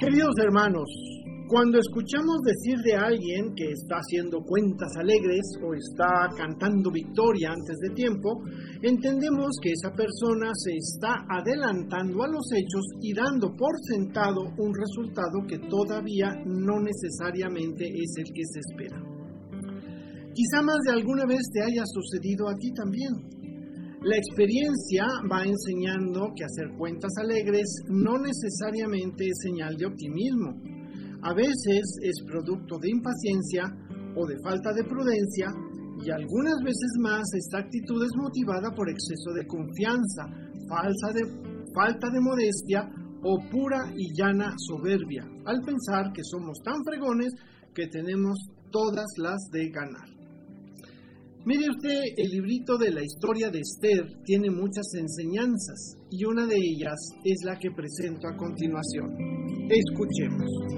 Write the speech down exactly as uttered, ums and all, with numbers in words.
Queridos hermanos, cuando escuchamos decir de alguien que está haciendo cuentas alegres o está cantando victoria antes de tiempo, entendemos que esa persona se está adelantando a los hechos y dando por sentado un resultado que todavía no necesariamente es el que se espera. Quizá más de alguna vez te haya sucedido a ti también. La experiencia va enseñando que hacer cuentas alegres no necesariamente es señal de optimismo. A veces es producto de impaciencia o de falta de prudencia, y algunas veces más esta actitud es motivada por exceso de confianza, falsa de, falta de modestia o pura y llana soberbia, al pensar que somos tan fregones que tenemos todas las de ganar. Mire usted, el librito de la historia de Esther tiene muchas enseñanzas y una de ellas es la que presento a continuación. Escuchemos.